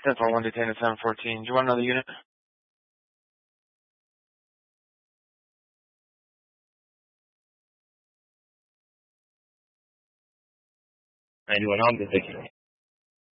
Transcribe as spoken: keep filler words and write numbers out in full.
ten four one detained at seven fourteen. Do you want another unit? ninety-one home, thank you.